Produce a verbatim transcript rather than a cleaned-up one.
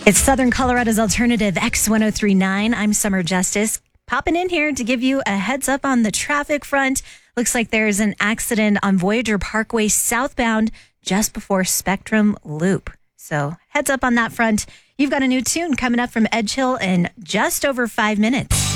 It's Southern Colorado's alternative X ten thirty-nine. I'm Summer Justice, popping in here to give you a heads up on the traffic front. Looks like there's an accident on Voyager Parkway southbound just before Spectrum Loop. So heads up on that front. You've got a new tune coming up from Edge Hill in just over five minutes.